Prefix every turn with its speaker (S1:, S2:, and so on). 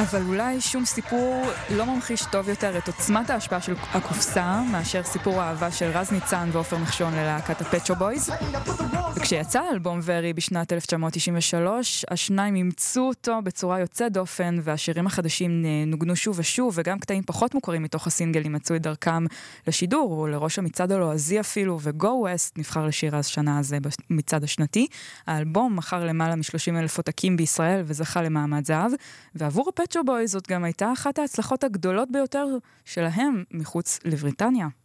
S1: אבל אולי שום סיפור לא ממחיש טוב יותר את עוצמת ההשפעה של הקופסה מאשר סיפור האהבה של רז ניצן ועופר נחשון ללהקת הפט שופ בויז. וכשיצא האלבום ורי בשנת 1993, השניים אימצו אותו בצורה יוצאת דופן, והשירים החדשים נוגנו שוב ושוב, וגם קטעים פחות מוכרים מתוך הסינגלים מצאו את דרכם לשידור, או לראש המצעד הלועזי אפילו, וגו ווסט נבחר לשיר השנה הזה במצעד השנתי. האלבום מכר למעלה מ-30,000 עותקים בישראל וזכה למעמד זהב, ועבור הפט שופ בויז זאת גם הייתה אחת ההצלחות הגדולות ביותר שלהם מחוץ לבריטניה.